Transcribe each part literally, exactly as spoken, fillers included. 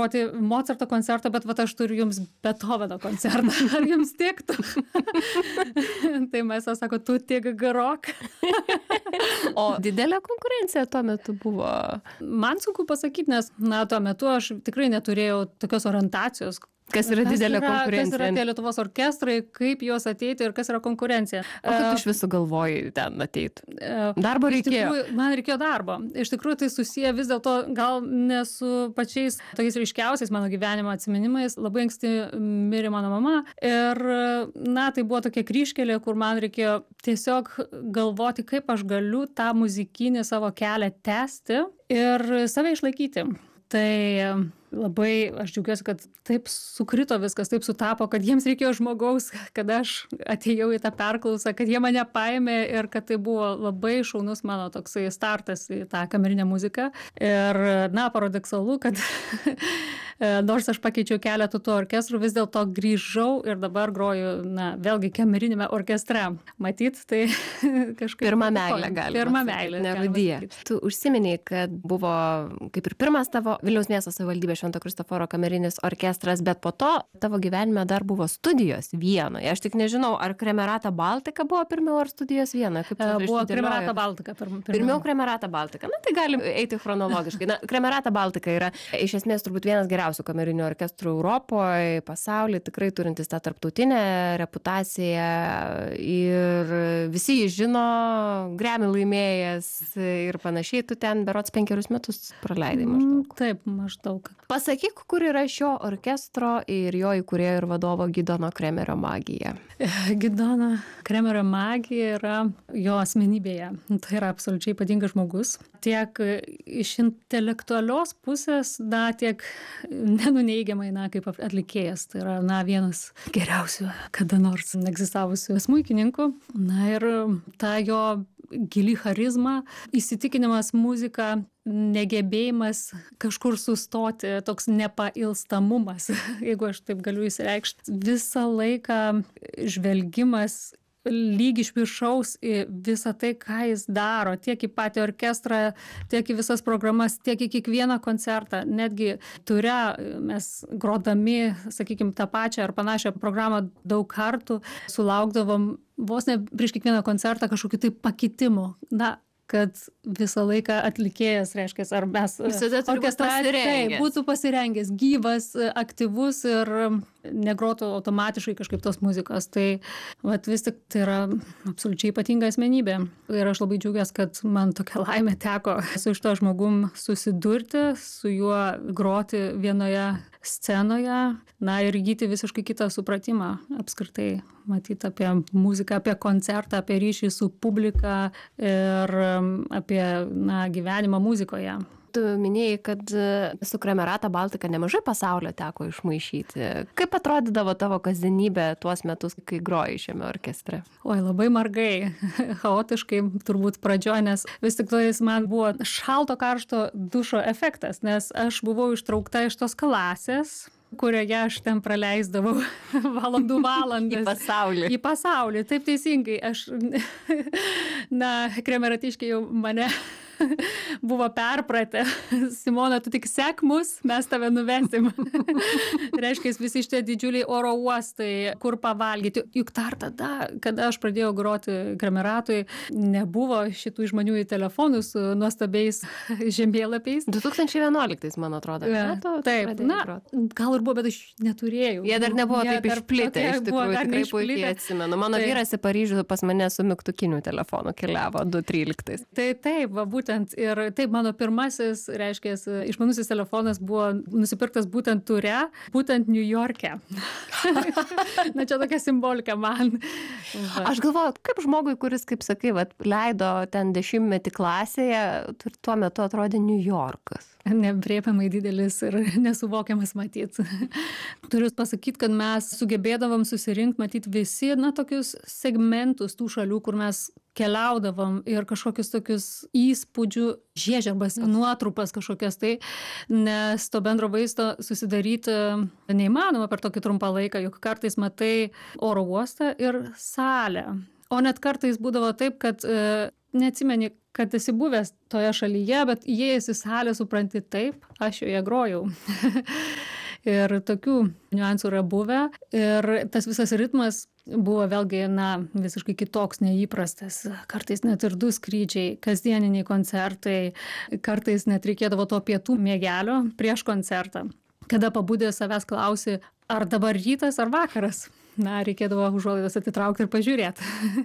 groti Mocarto koncertą, bet vat aš turiu jums Beethoveno koncertą. Ar jums tiktų? Tai maestro sako, tu tik grok. O didelė konkurencija tuo metu buvo? Man sunku pasakyti, nes na, tuo metu aš tikrai neturėjau tokios orientacijos. Kas yra didelė yra, konkurencija? Kas yra tie Lietuvos orkestrai, kaip juos ateiti ir kas yra konkurencija. O kaip tu iš visų galvojai ten ateiti? Darbo reikėjo? Tikrųjų, man reikėjo darbo. Iš tikrųjų tai susiję vis dėlto gal ne su pačiais tokiais ryškiausiais mano gyvenimo atsiminimais. Labai anksti mirė mano mama ir na, tai buvo tokia kryžkelė, kur man reikėjo tiesiog galvoti, kaip aš galiu tą muzikinį savo kelią tęsti ir save išlaikyti. Tai labai, aš džiaugiuosi, kad taip sukrito viskas, taip sutapo, kad jiems reikėjo žmogaus, kad aš atėjau į tą perklausą, kad jie mane paėmė ir kad tai buvo labai šaunus mano toksai startas į tą kamerinę muziką. Ir, na, paradoksalu, kad nors aš pakeičiau keletą tų orkestrų, vis dėlto grįžau ir dabar groju, na, vėlgi kamerinėme orkestre. Matyt, tai kažkaip... Pirma meilė gali. Pirma meilė. Nerudija. Tu užsiminiai, kad buvo kaip ir pirmas tavo Vilniaus miesto savivaldybės Švento Kristoforo kamerinis orkestras, bet po to tavo gyvenime dar buvo studijos Vienoje. Aš tik nežinau, ar Kremerata Baltika buvo pirmiau, ar studijos Vienoje. Kaip buvo Kremerata Baltika pirmiau. Pirmiau Kremerata Baltika. Na, tai galim eiti chronologiškai. Na, Kremerata Baltika yra iš esmės turbūt vienas geriausių kamerinių orkestrų Europoje, pasaulyje, tikrai turintis tą tarptautinę reputaciją ir visi jį žino, Grammy laimėjęs ir panašiai. Tu ten berods penkerius metus praleidai maždaug. Taip, maždaug. Pasakyk, kur yra šio orkestro ir jo įkūrėjo ir vadovo Gidono Kremerio magija. Gidono Kremerio magija yra jo asmenybėje. Tai yra absoliučiai ypatingas žmogus. Tiek iš intelektualios pusės, na, tiek nenuneigiamai, na, kaip atlikėjas. Tai yra, na, vienas geriausių kada nors egzistavusių smuikininkų. Na ir ta jo gili charizma, įsitikinimas muzika, negebėjimas kažkur sustoti, toks nepailstamumas, jeigu aš taip galiu įsireikšti, visą laiką žvelgimas lyg iš viršaus į visą tai, ką jis daro, tiek į patį orkestrą, tiek į visas programas, tiek į kiekvieną koncertą. Netgi ture mes grodami, sakykime, tą pačią ar panašią programą daug kartų sulaukdavom vos ne prieš kiekvieną koncertą kažkokių tai pakitimų. Na, kad visą laiką atlikėjas, reiškia, ar mes orkestras būtų pasirengęs, gyvas, aktyvus ir negrotų automatiškai kažkaip tos muzikos. Tai vat, vis tik tai yra absoliučiai ypatinga asmenybė. Ir aš labai džiaugiuosi, kad man tokia laimė teko su iš to žmogum susidurti, su juo groti vienoje scenoje, na ir įgyti visiškai kitą supratimą apskritai, matyti apie muziką, apie koncertą, apie ryšį su publika ir apie, na, gyvenimą muzikoje. Tu minėjai, kad su Kremerata Baltika nemažai pasaulio teko išmaišyti. Kaip atrodydavo tavo kasdienybė tuos metus, kai grojai šiame orkestre? Oi, labai margai, chaotiškai turbūt pradžioje, nes vis tik to jis man buvo šalto karšto dušo efektas, nes aš buvau ištraukta iš tos klasės, kurioje aš ten praleisdavau valandų valandas. Į pasaulį. Į pasaulį, taip teisingai. Aš, na, kremeratiškai jau mane buvo perpratę. Simona, tu tik sek mus, mes tave nuvesim. Reiškia, visi šitie didžiuliai oro uostai, kur pavalgyti. Juk dar tada, kada aš pradėjau groti Kremeratui, nebuvo šitų išmaniųjų telefonų su nuostabiais žemėlapiais. du tūkstančiai vienuoliktais, man atrodo. Ja, taip, na, gal ir buvo, bet aš neturėjau. Jie dar nebuvo Jie taip dar išplitę, iš tikrųjų, tikrai neišplitę. puikiai atsimenu. Mano tai vyras į Paryžių pas mane su mygtukiniu telefonu keliavo du tryliktais. Tai taip, va, būtent. Ir taip, mano pirmasis, reiškia, išmanusis telefonas buvo nusipirktas būtent ture, būtent New York'e. Na, čia tokia simbolika man. Va. Aš galvoju, kaip žmogui, kuris, kaip sakai, vat, leido ten dešimtmetį klasėje, tuo metu atrodė New Yorkas. Neaprėpiamai didelis ir nesuvokiamas matyt. Turiu pasakyti, kad mes sugebėdavom susirinkti, matyti visi, na, tokius segmentus tų šalių, kur mes keliaudavom ir kažkokius tokius įspūdžių žiežirbas, nuotrupas kažkokias tai, nes to bendro vaizdo susidaryti neįmanoma per tokį trumpą laiką, juk kartais matai oro uostą ir salę. O net kartais būdavo taip, kad e, neatsimeni, kad esi buvęs toje šalyje, bet įėjęs į salę supranti, taip, aš joje grojau. Ir tokių niuansų yra buvę. Ir tas visas ritmas buvo vėlgi, na, visiškai kitoks, neįprastas. Kartais net ir du skrydžiai, kasdieniniai koncertai, kartais net reikėdavo to pietų miegelio prieš koncertą. Kada pabudęs savęs klausi, ar dabar rytas ar vakaras. Na, reikėdavo užuolaidas atitraukti ir pažiūrėti.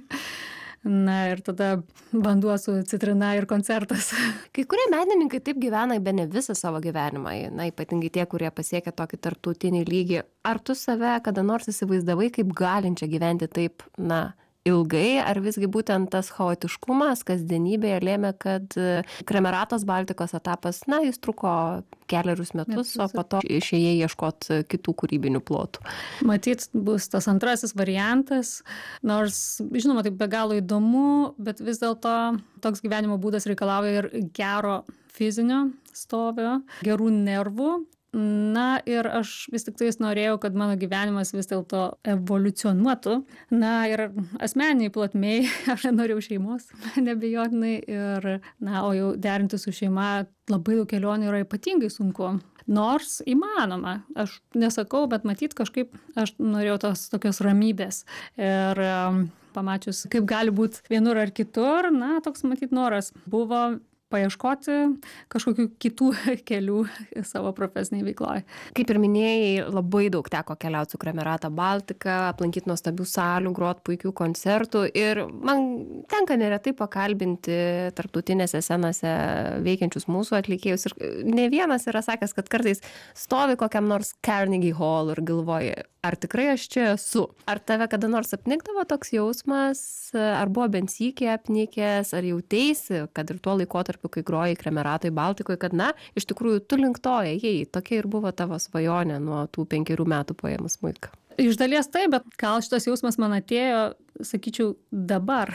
Na ir tada vanduo su citrina ir koncertas. Kai kurie menininkai taip gyvena bene visą savo gyvenimą, na, ypatingai tie, kurie pasiekia tokį tarptautinį lygį. Ar tu save kada nors įsivaizdavai kaip galinčią gyventi taip, na, ilgai, ar visgi būtent tas chaotiškumas kasdienybėje lėmė, kad Krameratos Baltikos etapas, na, jis truko keliarius metus, o po to išėjai ieškot kitų kūrybinių plotų? Matyt, bus tas antrasis variantas, nors, žinoma, tai be galo įdomu, bet vis dėlto toks gyvenimo būdas reikalauja ir gero fizinio stovio, gerų nervų. Na ir aš vis tik tais norėjau, kad mano gyvenimas vis dėlto evoliucionuotų. Na ir asmeniniai plotmėj, aš norėjau šeimos, nebejotinai. Ir, na, o jau derinti su šeima labai daug kelionių yra ypatingai sunku. Nors įmanoma, aš nesakau, bet matyt kažkaip aš norėjau tos tokios ramybės. Ir um, pamačius, kaip gali būti vienur ar kitur, na, toks matyt noras buvo paieškoti kažkokių kitų kelių savo profesiniai veikloje. Kaip ir minėjai, labai daug teko keliauti su Kramerata Baltika, aplankyti nuostabių salių, grot puikių koncertų ir man tenka neretai pakalbinti tarptautinėse scenose veikiančius mūsų atlikėjus ir ne vienas yra sakęs, kad kartais stovi kokiam nors Carnegie Hall ir galvoji, ar tikrai aš čia esu? Ar tave kada nors apnikdavo toks jausmas, ar buvo bent sykį apnikęs, ar jauteisi, kad ir tuo laikotarpiu, kai grojai Krameratoj Baltikoje, kad, na, iš tikrųjų tu link to ėjai, tokia ir buvo tavo svajonė nuo tų penkerių metų paėmus smuiką? Iš dalies taip, bet gal šitas jausmas man atėjo, sakyčiau, dabar.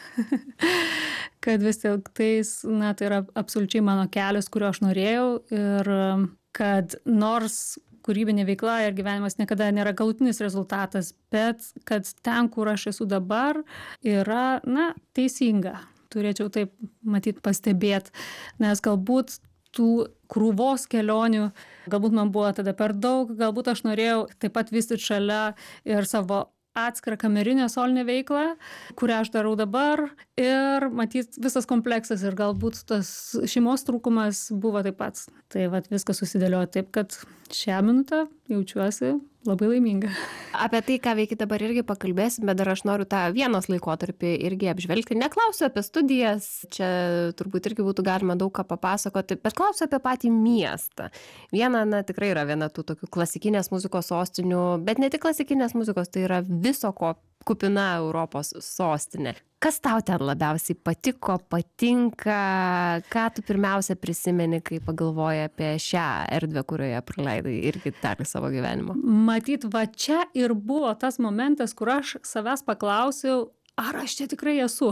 Kad vis tik tais, na, tai yra absoliučiai mano kelias, kurio aš norėjau ir kad nors kūrybinė veikla ir gyvenimas niekada nėra galutinis rezultatas, bet kad ten, kur aš esu dabar, yra, na, teisinga. Turėčiau taip matyt pastebėti, nes galbūt tų krūvos kelionių, galbūt man buvo tada per daug, galbūt aš norėjau taip pat vystyti šalia ir savo atskirą kamerinę solinę veiklą, kurią aš darau dabar ir matyt visas kompleksas ir galbūt tas šeimos trūkumas buvo taip pat. Tai vat viskas susidėliojo taip, kad šią minutę jaučiuosi labai laiminga. Apie tai, ką veiki dabar irgi pakalbėsim, bet dar aš noriu tą vienos laikotarpį irgi apžvelgti. Neklausiu apie studijas, čia turbūt irgi būtų galima daug ką papasakoti, bet klausiu apie patį miestą. Viena, na, tikrai yra viena tų tokių klasikinės muzikos sostinių, bet ne tik klasikinės muzikos, tai yra viso ko kupina Europos sostinė. Kas tau ten labiausiai patiko, patinka, ką tu pirmiausia prisimeni, kai pagalvoji apie šią erdvę, kurioje praleidai irgi dalį savo gyvenimo? Matyt, va čia ir buvo tas momentas, kur aš savęs paklausiau, ar aš čia tikrai esu?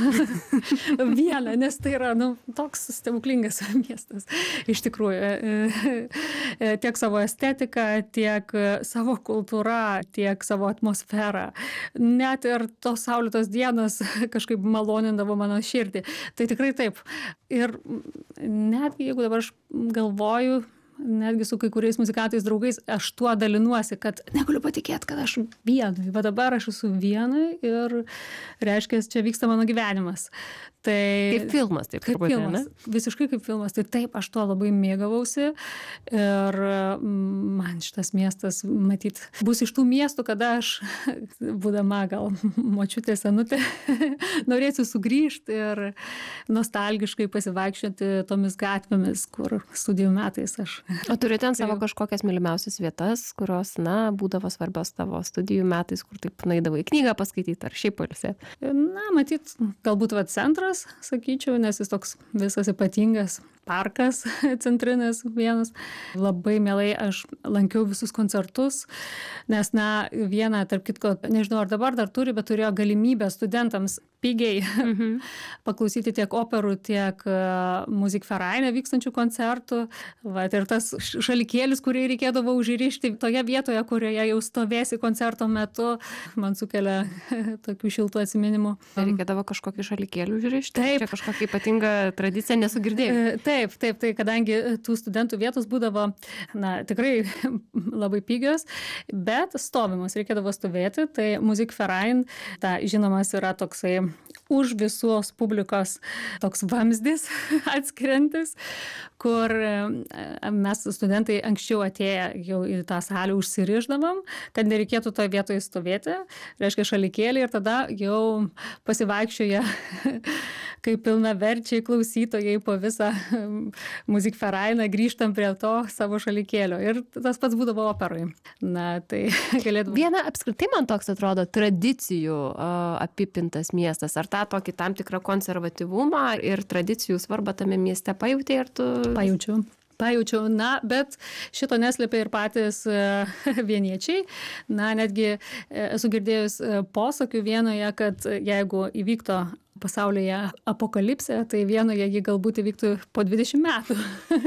Viena, nes tai yra, nu, toks stebuklingas miestas. Iš tikrųjų, tiek savo estetika, tiek savo kultūra, tiek savo atmosfera. Net ir tos saulėtos dienos kažkaip malonindavo mano širdį. Tai tikrai taip. Ir netgi, jeigu dabar aš galvoju, netgi su kai kuriais muzikantais draugais, aš tuo dalinuosi, kad negaliu patikėti, kad aš vienui. Va dabar aš esu vienui ir reiškia, čia vyksta mano gyvenimas. Tai, kaip filmas, taip. Kaip filmas, ne? Visiškai kaip filmas. Tai taip, aš tuo labai mėgavausi ir man šitas miestas, matyt, bus iš tų miestų, kada aš, būdama gal močiutė senutė, norėsiu sugrįžti ir nostalgiškai pasivaikščioti tomis gatvėmis, kur studijų metais aš. O turi ten savo kažkokias mylimiausias vietas, kurios, na, būdavo svarbios tavo studijų metais, kur taip naidavai knygą paskaityti ar šiaip pailsėti? Na, matyt, galbūt va centras, sakyčiau, nes jis toks visas ypatingas. Parkas centrinis vienas. Labai mielai aš lankiau visus koncertus, nes, na, vieną, tarp kitko, nežinau, ar dabar dar turi, bet turėjo galimybę studentams pigiai Mhm. paklausyti tiek operų, tiek Musikvereine vykstančių koncertų. Vat, ir tas šalikėlis, kurį reikėdavo užrišti toje vietoje, kurioje jau stovėsi koncerto metu, man sukelia tokių šiltų atsiminimų. Reikėdavo kažkokį šalikėlį užrišti? Taip. Čia kažkokia ypatinga tradicija, nesu girdėjus. Taip, taip, tai kadangi tų studentų vietos būdavo, na, tikrai labai pigios, bet stovimus reikėdavo stovėti, tai Musikverein, ta, žinomas, yra toksai už visos publikos toks vamzdis atskiriantis, kur mes studentai anksčiau atėję jau į tą salę užsirišdavom, kad nereikėtų toje vietoje stovėti, reiškia šalikėlį, ir tada jau pasivaikščioja kaip pilnaverčiai klausytojai po visą Musikvereiną, grįžtam prie to savo šalikėlio. Ir tas pats būdavo operoj. Na, tai galėtų... Viena apskritai man toks atrodo tradicijų uh, apipintas miestas. Ar tą tokį tam tikrą konservatyvumą ir tradicijų svarbą tame mieste pajutė ir tu... Pajaučiu. Pajaučiau, na, bet šito neslėpia ir patys vieniečiai. Na, netgi esu girdėjus posakių vienoje, kad jeigu įvyktų pasaulyje apokalipsė, tai vienoje jį galbūt įvyktų po dvidešimt metų.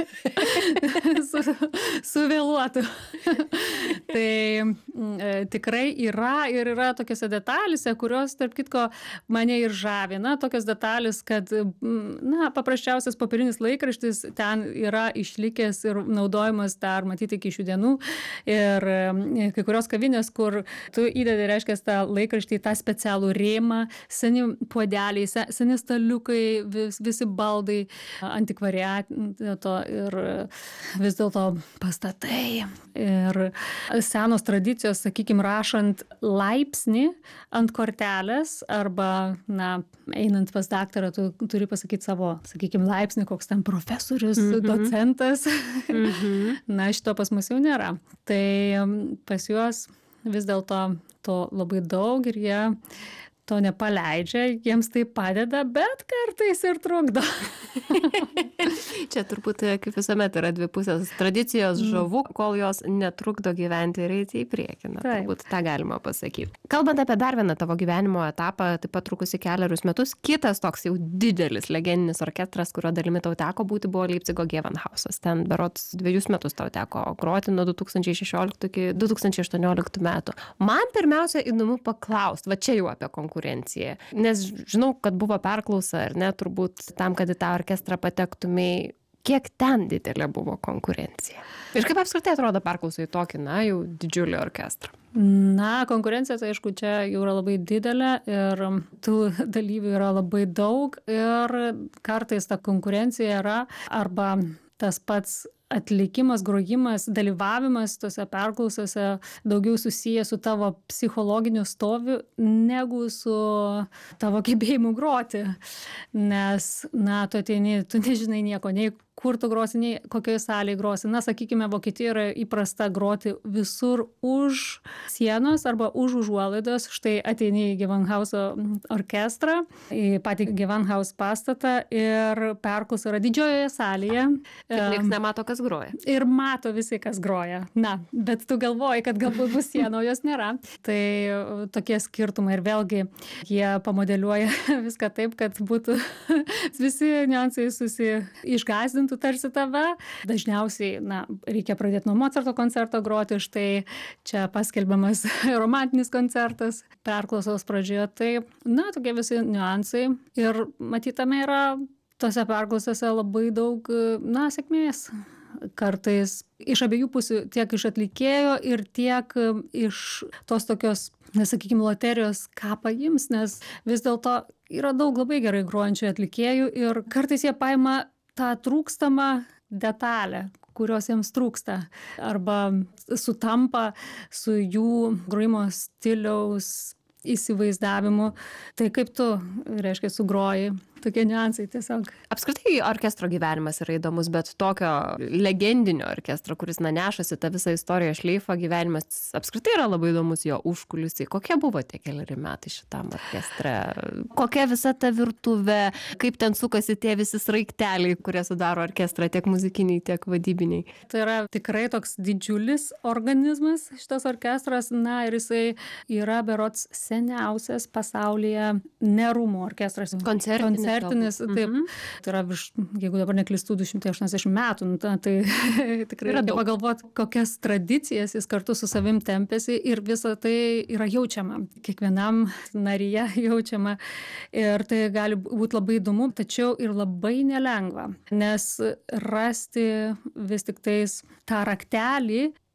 su, suvėluotų. tai e, tikrai yra ir yra tokiose detalėse, kurios, tarp kitko, mane ir žavina. Tokios detalės, kad, na, paprasčiausias popierinis laikraštis ten yra išlikęs ir naudojimas dar matyti iki šių dienų. Ir e, kai kurios kavinės, kur tu įdedi, reiškia, tą laikraštį, tą specialų rėmą, seni puodeliai, seni staliukai, vis, visi baldai, antikvariato ir vis dėlto pastatai. Ir senos tradicijos, sakykime, rašant laipsnį ant kortelės arba, na, einant pas daktarą, tu turi pasakyti savo, sakykime, laipsnį, koks ten profesorius, mm-hmm. docentas. Mm-hmm. Na, šito pas mus jau nėra. Tai pas juos vis dėlto to labai daug ir jie to nepaleidžia, jiems tai padeda, bet kartais ir trukdo. Čia turbūt, kaip visuomet, yra dvi pusės tradicijos žavu, kol jos netrukdo gyventi ir eiti į priekį. Na, turbūt tą galima pasakyti. Kalbant apie dar vieną tavo gyvenimo etapą, taip pat trukusi keliarius metus, kitas toks jau didelis legendinis orkestras, kurio dalimi tau teko būti, buvo Leipzigo Gewandhausas. Ten berods dviejus metus tau teko groti nuo du tūkstančiai šešioliktų iki du tūkstančiai aštuonioliktų metų. Man pirmiausia įdomu paklausti, va čia jau apie konkurenciją, nes žinau, kad buvo perklausa, ar ne, turbūt tam, kad į tą orkestrą patektumai, kiek ten didelė buvo konkurencija. Ir kaip apskritai atrodo perklausai tokį, na, jau didžiulį orkestrą? Na, konkurencija, tai aišku, čia jau yra labai didelė ir tų dalyvių yra labai daug ir kartais ta konkurencija yra arba tas pats atlikimas, grojimas, dalyvavimas tose perklausose daugiau susijęs su tavo psichologiniu stoviu negu su tavo gebėjimu groti. Nes, na, tu ateini, tu nežinai nieko, nei kur tu grosi, nei kokioje salėje grosi. Na, sakykime, Vokietijoje yra įprasta groti visur už sienos arba už užuolaidos. Štai ateini į Gewandhauso orkestrą, į patį Gewandhaus pastatą ir perklausa yra didžiojoje salėje. Niekas nemato, kas groja. Ir mato visi, kas groja. Na, bet tu galvoji, kad galbūt bus siena, o jos nėra. Tai tokie skirtumai ir vėlgi jie pamodeliuoja viską taip, kad būtų visi niuansai susi išgąsdinti tarsi tave. Dažniausiai, na, reikia pradėti nuo Mocarto koncerto groti, štai čia paskelbiamas romantinis koncertas perklausos pradžioje. Tai, na, tokie visi niuansai. Ir matytame yra tose perklausose labai daug, na, sėkmės. Kartais iš abiejų pusių, tiek iš atlikėjo ir tiek iš tos tokios, nesakykime, loterijos, ką paims, nes vis dėlto yra daug labai gerai grojančių atlikėjų ir kartais jie paima tą trūkstamą detalę, kurios jiems trūksta, arba sutampa su jų grojimo stiliaus įsivaizdavimu. Tai kaip tu, reiškia, sugroji tokie niuansai tiesiog. Apskritai orkestro gyvenimas yra įdomus, bet tokio legendinio orkestro, kuris na nešasi tą visą istoriją šleifą, gyvenimas apskritai yra labai įdomus, jo užkulisiai. Kokie buvo tie keliari metai šitam orkestre? Kokia visa ta virtuvė, kaip ten sukasi tie visi sraigteliai, kurie sudaro orkestrą, tiek muzikiniai, tiek vadybiniai? Tai yra tikrai toks didžiulis organizmas šitas orkestras, na ir jisai yra berods seniausias pasaulyje ne rūmų orkestras. Koncertinis. Koncertinis, taip. Mm-hmm. Tai yra virš, jeigu dabar neklystu, du šimtai aštuoniasdešimt metų, nu, ta, tai tikrai reikia pagalvoti, kokias tradicijas jis kartu su savim tempėsi ir visa tai yra jaučiama. Kiekvienam naryje jaučiama ir tai gali būti labai įdomu, tačiau ir labai nelengva, nes rasti vis tik tais tą raktelį